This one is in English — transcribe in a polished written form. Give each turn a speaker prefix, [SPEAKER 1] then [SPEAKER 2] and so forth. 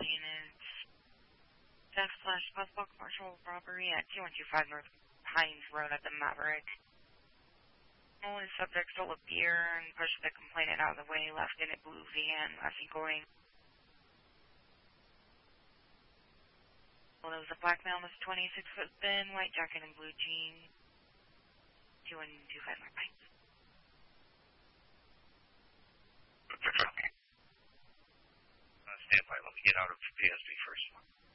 [SPEAKER 1] units. Theft/possible commercial robbery at 2125 North Pines Road at the Maverick. Only subject stole a beer and pushed the complainant out of the way, left in a blue van as he going. Well, there was a black male with 26-foot thin, white jacket and blue jeans. 2125 North Pines.
[SPEAKER 2] Okay. Stand by. Let me get out of PSB first.